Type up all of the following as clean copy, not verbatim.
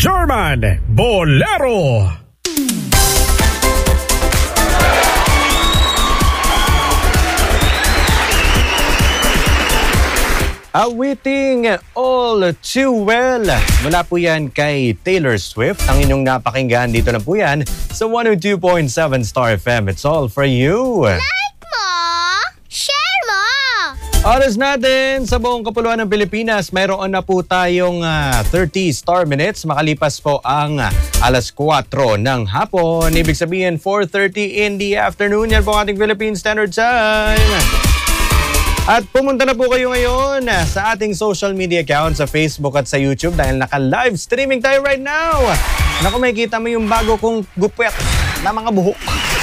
German Bolero. Awiting All Too Well. Mula po yan kay Taylor Swift. Ang inyong napakinggan dito na po yan sa 102.7 Star FM. It's all for you. Like mo! Share mo! Oras natin sa buong kapuluan ng Pilipinas. Mayroon na po tayong 30 star minutes. Makalipas po ang alas 4 ng hapon. Ibig sabihin 4:30 in the afternoon. Yan po ang ating Philippine Standard Time. At pumunta na po kayo ngayon sa ating social media account sa Facebook at sa YouTube dahil naka-live streaming tayo right now. Naku, makikita mo yung bago kong gupet na mga buhok.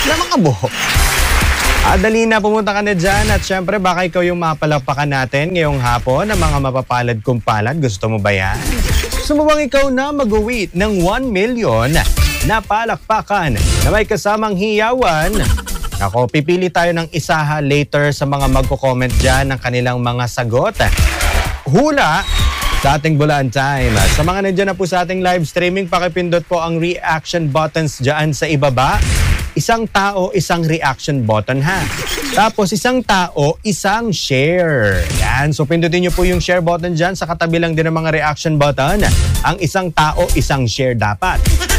Dali na, pumunta ka na dyan at syempre baka ikaw yung mapalapakan natin ngayong hapon ng mga mapapalad kung palad. Gusto mo ba yan? Gusto mo bang ikaw na mag-uwi ng 1 million na palakpakan na may kasamang hiyawan? Ako, pipili tayo ng isa later sa mga magko-comment dyan ng kanilang mga sagot. Hula sa ating Bulaan Time. Sa mga nandiyan na po sa ating live streaming, pakipindot po ang reaction buttons dyan sa ibaba. Isang tao, isang reaction button ha. Tapos isang tao, isang share. Yan, so pindutin nyo po yung share button dyan. Sa katabi lang din ng mga reaction button. Ang isang tao, isang share dapat.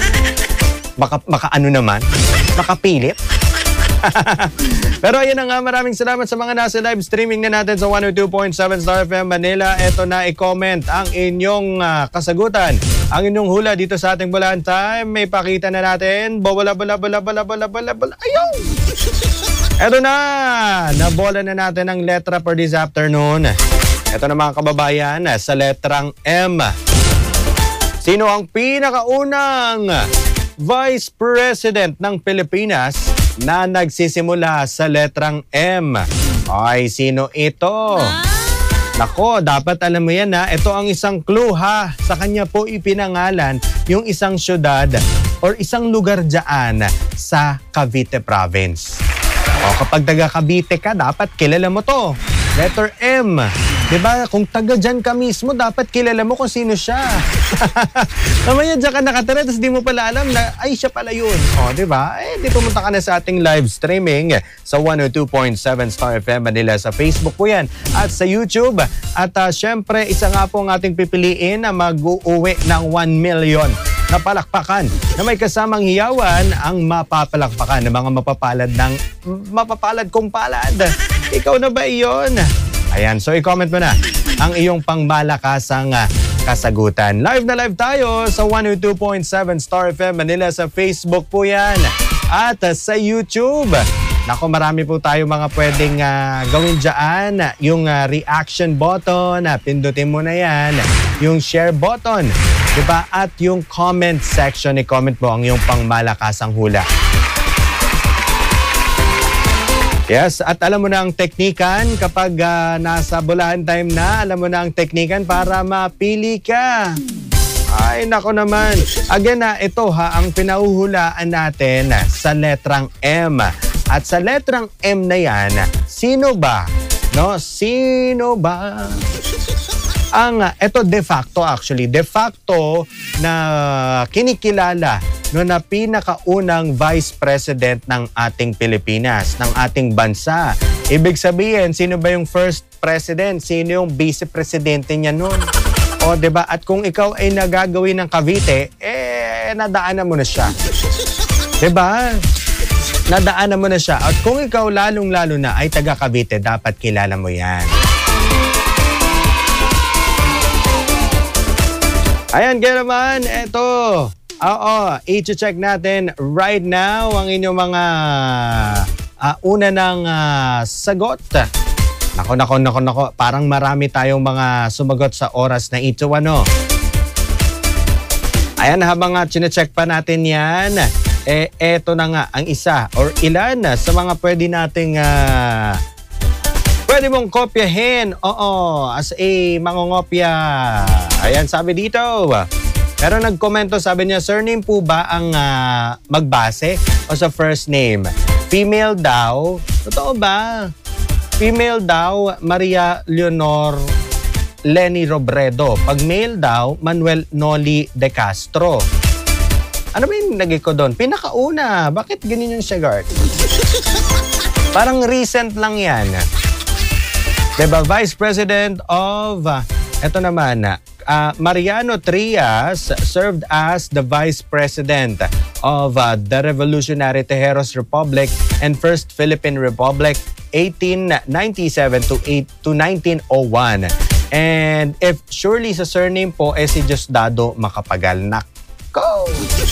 Makapilit. Pero ayun na nga, maraming salamat sa mga nasa live streaming na natin sa 102.7 Star FM Manila. Eto na, i-comment ang inyong kasagutan, ang inyong hula dito sa ating Bulaan Time. May pakita na natin. Bala. Ayaw! Eto na, nabola na natin ang letra for this afternoon. Eto na mga kababayan, sa letrang M. Sino ang pinakaunang Vice President ng Pilipinas na nagsisimula sa letrang M? Ay, sino ito? Nako, dapat alam mo yan ha. Ito ang isang clue ha. Sa kanya po ipinangalan yung isang syudad or isang lugar dyan sa Cavite Province. O, kapag taga Cavite ka, dapat kilala mo to. Letter M. Diba? Kung taga dyan ka mismo, dapat kilala mo kung sino siya. Mamaya dyan ka nakatira, tapos di mo pala alam na, ay, siya pala yun. O, diba? Di pumunta ka na sa ating live streaming sa 102.7 Star FM Manila sa Facebook po yan at sa YouTube. At syempre, isa nga po ang ating pipiliin na mag-uwi ng 1 million na palakpakan na may kasamang hiyawan ang mapapalakpakan ng mga mapapalad kong palad. Ikaw na ba iyon? Ayan, so i-comment mo na ang iyong pangmalakasang kasagutan. Live na live tayo sa 102.7 Star FM Manila sa Facebook po yan. At sa YouTube. Naku, marami po tayo mga pwedeng gawin dyan. Yung reaction button, pindutin mo na yan. Yung share button, diba? At yung comment section, i-comment mo ang iyong pangmalakasang hula. Yes, at alam mo na ang teknikan kapag nasa Bulaan Time na, alam mo na ang teknikan para mapili ka. Ay, nako naman. Again ito ang pinauhulaan natin sa letrang M. At sa letrang M na yan, sino ba? No? Sino ba? Ito de facto na kinikilala na pinakaunang Vice President ng ating Pilipinas, ng ating bansa. Ibig sabihin, sino ba yung first president? Sino yung vice presidente niya nun? O, diba? At kung ikaw ay nagagawin ng Cavite, nadaanan mo na siya. Diba? Nadaanan mo na siya. At kung ikaw lalong-lalo na ay taga Cavite, dapat kilala mo yan. Ayan, kaya naman, eto. I-check natin right now ang inyong mga una ng sagot. Nako. Parang marami tayong mga sumagot sa oras na ito, ano? Ayan, habang chinecheck pa natin yan, eto na nga ang isa or ilan sa mga pwede nating pwede mong kopyahin. As a mangongopya. Ayan, sabi dito. Pero nagkomento, sabi niya, surname po ba ang magbase o sa first name? Female daw. Totoo ba? Female daw, Maria Leonor Lenny Robredo. Pag male daw, Manuel Noli de Castro. Ano ba yung nagay ko doon? Pinakauna. Bakit ganyan yung Shagart? Parang recent lang yan. Diba? Vice President of, eto naman, Mariano Trias served as the Vice President of the Revolutionary Tejeros Republic and First Philippine Republic 1897 to 1901. And if surely sa surname po si Diosdado Macapagal. Nako!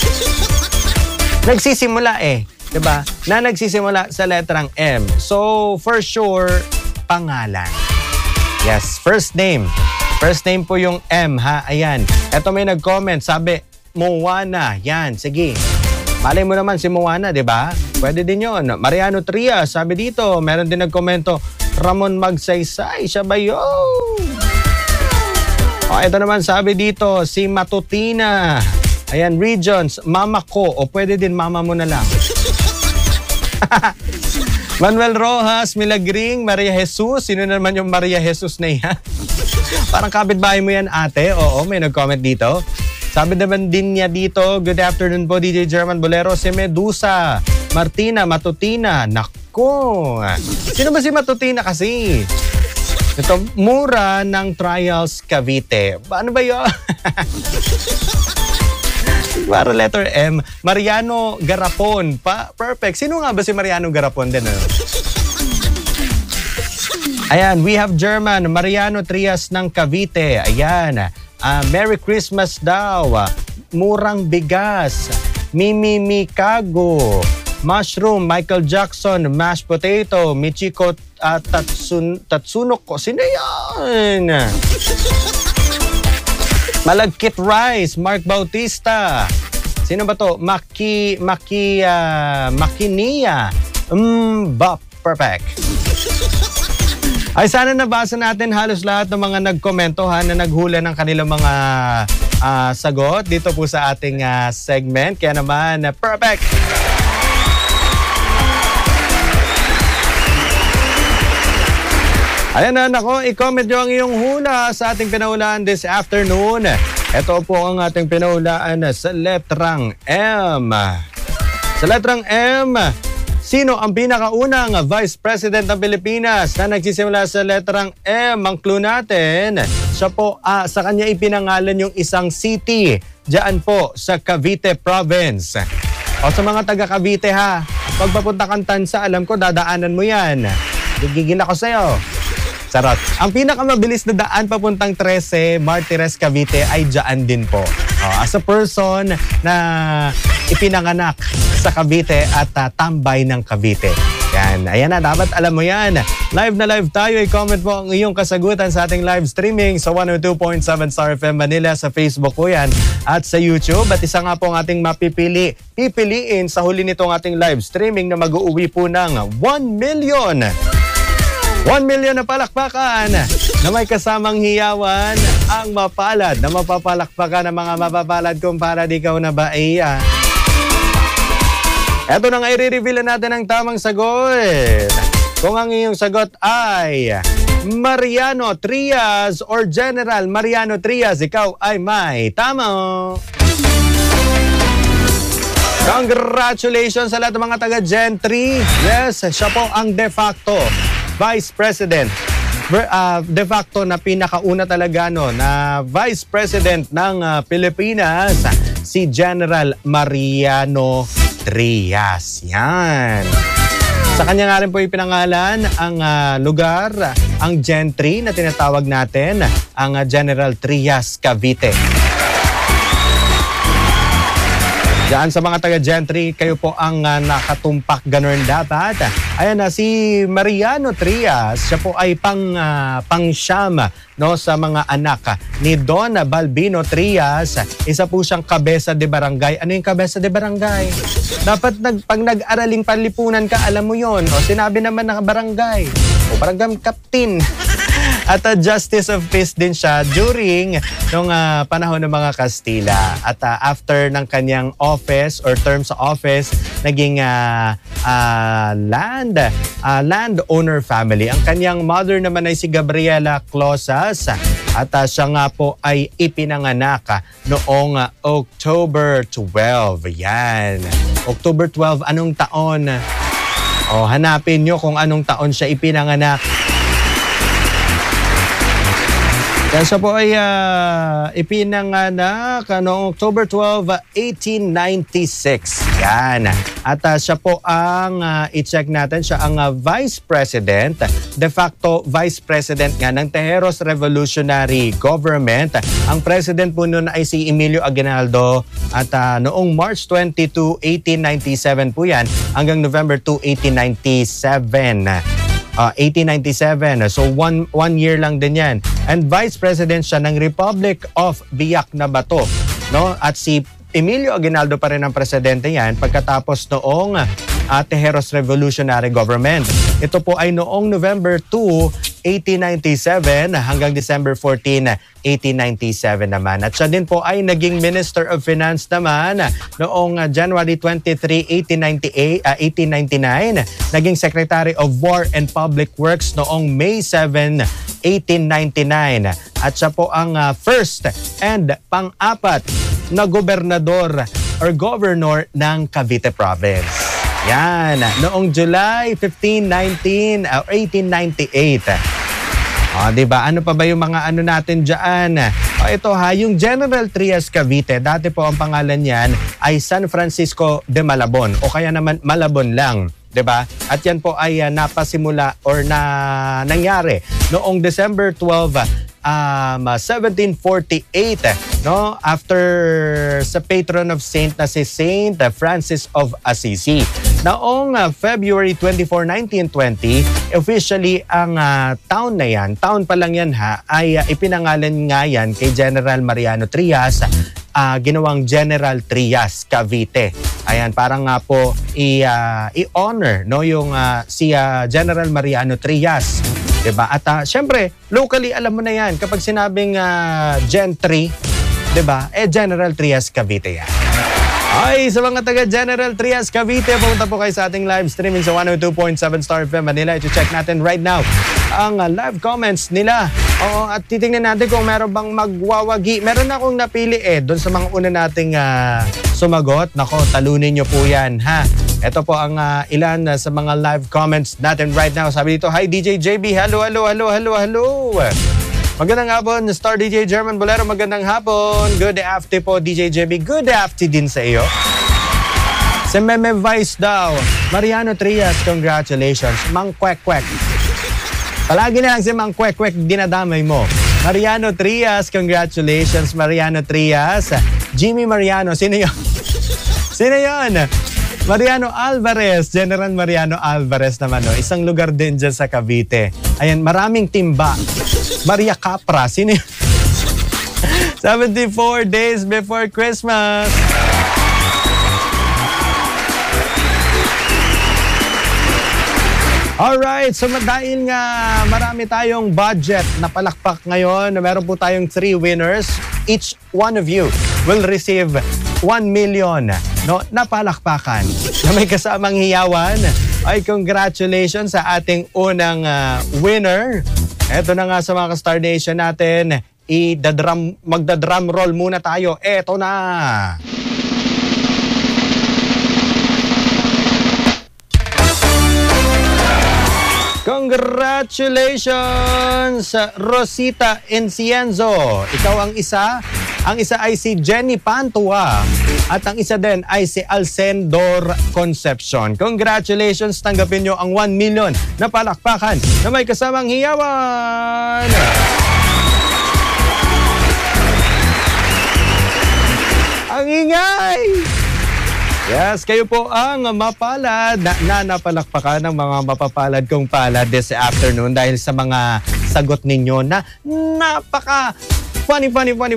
Nagsisimula diba? Na nagsisimula sa letrang M. So, for sure, pangalan. Yes, first name. First name po yung M, ha? Ayan. Eto may nag-comment. Sabi, Moana. Yan, sige. Malay mo naman si Moana, di ba? Pwede din yun. Mariano Trias, sabi dito. Meron din nag-komento. Ramon Magsaysay, siya ba yun? Ito naman sabi dito, si Matutina. Ayan, Regions, mama ko. O pwede din mama mo na lang. Manuel Rojas, Milagring, Maria Jesus. Sino naman yung Maria Jesus na yan? Parang kapitbahay mo yan, ate. Oo, may nag-comment dito. Sabi naman din niya dito, good afternoon po, DJ German Bolero. Si Medusa, Martina, Matutina. Nako! Sino ba si Matutina kasi? Ito, mura ng Trials Cavite. Ano ba yun? Para letter M, Mariano Garapon. Perfect. Sino nga ba si Mariano Garapon din? Ayan, we have German, Mariano Trias ng Cavite. Ayan, Merry Christmas daw. Murang bigas. Mimi Mikago. Mushroom, Michael Jackson, mashed potato, Michiko Tatsunoko. Sino yan? Malagkit Rice, Mark Bautista. Sino ba to? Makinia. Perfect. Ay sana nabasa natin halos lahat ng mga nagkomento na naghula ng kanilang mga sagot dito po sa ating segment. Kaya naman, perfect! Ayan na, nako, i-comment nyo ang iyong hula sa ating pinaulaan this afternoon. Ito po ang ating pinaulaan sa letrang M. Sa letrang M, sino ang pinakaunang Vice President ng Pilipinas na nagsisimula sa letrang M? Ang clue natin, siya po, sa kanya ipinangalan yung isang city diyan po sa Cavite Province. O sa mga taga Cavite ha, pag papunta kang Tansa, alam ko dadaanan mo yan. Gigigil ako sa'yo. Sarot. Ang pinakamabilis na daan papuntang 13, Martires, Cavite ay dyan din po. As a person na ipinanganak sa Cavite at tambay ng Cavite. Yan. Ayan na, dapat alam mo yan. Live na live tayo. I-comment mo ang iyong kasagutan sa ating live streaming sa 102.7 Star FM Manila sa Facebook po yan at sa YouTube. At isa nga po ang ating pipiliin sa huli nitong ating live streaming na mag-uuwi po ng 1 million. 1 million na palakpakan na may kasamang hiyawan ang mapalad na mapapalakpakan ng mga mapapalad kumpara di ikaw na ba iya. Eto na nga i-reveal natin ang tamang sagot. Kung ang iyong sagot ay Mariano Trias or General Mariano Trias, ikaw ay may tama. Congratulations sa lahat ng mga taga Gentry. Yes, siya po ang de facto Vice President, de facto na pinakauna talaga na Vice President ng Pilipinas, si General Mariano Trias. Yan. Sa kanya nga rin po ipinangalan ang lugar, ang Gentry na tinatawag natin, ang General Trias Cavite. Diyan sa mga taga-Gentry, kayo po ang nakatumpak ganun dapat. Ayan na, si Mariano Trias, siya po ay pang-siyam sa mga anak ni Don Balbino Trias. Isa po siyang kabesa de barangay. Ano yung kabesa de barangay? Dapat pag nag-araling panlipunan ka, alam mo yon. O sinabi naman ng barangay. O barangay captain. At Justice of Peace din siya during nung panahon ng mga Kastila. At after ng kanyang office or term sa office, naging land owner family. Ang kanyang mother naman ay si Gabriela Closas At siya nga po ay ipinanganak noong October 12. Yan. October 12, anong taon? Hanapin nyo kung anong taon siya ipinanganak. Yan, siya po ay ipinanganak noong October 12, 1896. Yan. At siya po ang, i-check natin, siya ang Vice President, de facto Vice President nga ng Tejeros Revolutionary Government. Ang President po noon ay si Emilio Aguinaldo at noong March 22, 1897 po yan hanggang November 2, 1897. 1897. So one year lang din yan. And Vice President siya ng Republic of Biak na Bato. No? At si Emilio Aguinaldo pa rin ang presidente yan pagkatapos noong Tejeros Revolutionary Government. Ito po ay noong November 2, 1897 hanggang December 14, 1897 naman. At siya din po ay naging Minister of Finance naman noong January 23, 1899. Naging Secretary of War and Public Works noong May 7, 1899. At siya po ang first and pang-apat na gobernador or governor ng Cavite Province. Yan, noong July 15, 1898. Diba? Ano pa ba yung mga ano natin dyan? Ito yung General Trias Cavite, dati po ang pangalan niyan ay San Francisco de Malabon o kaya naman Malabon lang. Diba? At yan po ay napasimula or nangyari noong December 12, 1748, no? After sa patron of saint na si Saint Francis of Assisi. Noong February 24, 1920, officially ang town na yan, town pa lang yan ay ipinangalan nga yan kay General Mariano Trias, ginawang General Trias Cavite. Ayan, parang nga po i-honor no yung si General Mariano Trias. Diba? At syempre, locally alam mo na yan kapag sinabing Gen 3, diba? General Trias Cavite yan. Ay, sa mga taga General Trias Cavite, pumunta po kayo sa ating live streaming sa 102.7 Star FM Manila. I-check natin right now ang live comments nila. At titingnan natin kung meron bang magwawagi. Meron na akong napili doon sa mga una nating sumagot. Nako, talunin nyo po yan, ha? Ito po ang ilan sa mga live comments natin right now. Sabi dito, hi DJ JB, hello. Magandang hapon, Star DJ German Bolero, magandang hapon. Good afternoon po DJ JB, good afternoon din sa iyo. Si Meme Vice daw, Mariano Trias, congratulations. Mang Kwek. Palagi na lang si Mang Kwek dinadamay mo. Mariano Trias, congratulations Mariano Trias. Jimmy Mariano, sino yun? Mariano Alvarez, General Mariano Alvarez naman, no? Isang lugar din dyan sa Cavite. Ayan, maraming timba. Maria Capra, sino yun? 74 days before Christmas. Alright, so dahil nga marami tayong budget na palakpak ngayon, meron po tayong 3 winners. Each one of you will receive 1 million na palakpakan na may kasamang hiyawan. Ay, congratulations sa ating unang winner. Eto na nga sa mga Star Nation natin. Magda-drum roll muna tayo. Eto na. Congratulations, Rosita Encienzo. Ikaw ang isa. Ang isa ay si Jenny Pantua. At ang isa din ay si Alcendor Concepcion. Congratulations, tanggapin nyo ang 1 million na palakpakan na may kasamang hiyawan. Ang ingay! Yes, kayo po ang mapalad na napalakpakan ng mga mapapalad kong palad this afternoon dahil sa mga sagot ninyo na napaka funny.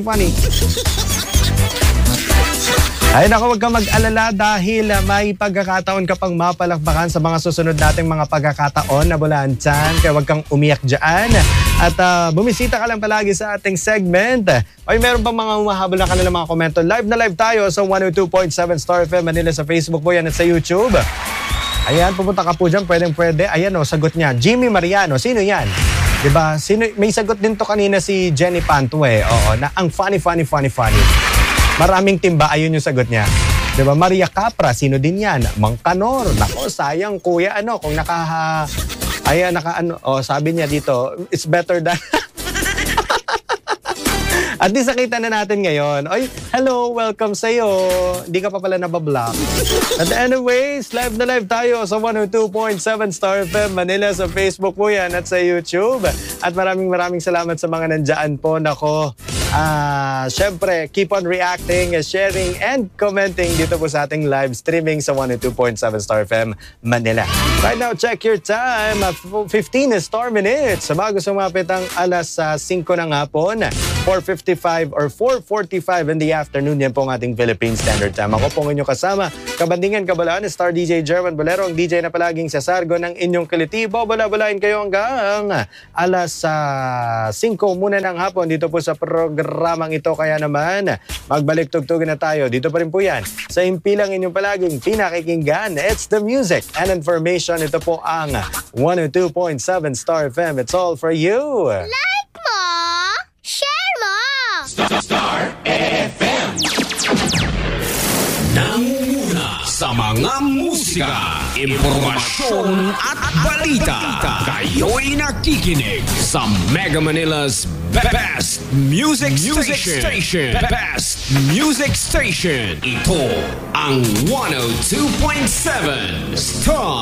Ay naku, wag kang mag-alala dahil may pagkakataon ka pang mapalakpakan sa mga susunod nating mga pagkakataon na bulantan. Kaya wag kang umiyak dyan. At bumisita ka lang palagi sa ating segment. Ay meron bang mga umahabol na kanilang mga komento? Live na live tayo sa 102.7 Star FM Manila sa Facebook po yan at sa YouTube. Ayan, pupunta ka po dyan. Pwede. Ayan sagot niya. Jimmy Mariano. Sino yan? Diba? May sagot din to kanina si Jenny Pantue. Oo, na ang funny. Maraming timba, ayun yung sagot niya. Diba? Maria Capra, sino din yan? Mang Kanor. Nako, sayang kuya, kung sabi niya dito, it's better than... At least nakita na natin ngayon. Oy, hello, welcome sa'yo. Hindi ka pa pala nabablock. At anyways, live na live tayo sa 102.7 Star FM Manila sa Facebook po yan at sa YouTube. At maraming salamat sa mga nandyan po. Nako, syempre, keep on reacting, sharing, and commenting dito po sa ating live streaming sa 102.7 Star FM Manila. Right now, check your time. 15 star minutes. Bago sumapit ang alas 5 ng hapon, 4:55 or 4:45 in the afternoon, yan po ang ating Philippine Standard Time. Ako po ang inyong kasama, kabandingan, kabalaan, Star DJ German Bolero, ang DJ na palaging sasargo ng inyong kilitibo. Bala-balain kayo hanggang alas 5 muna ng hapon dito po sa programang ito. Kaya naman, magbalik tugtugin na tayo. Dito pa rin po yan sa impilang inyong palaging pinakikinggan. It's the music and information. Ito po ang 102.7 Star FM. It's all for you. Like mo! Share mo! Star FM. Nangunguna sa mga musika, impormasyon at balita. Kayo'y nakikinig sa Mega Manila's Best Music Station. Best Music Station. Ito ang 102.7 Star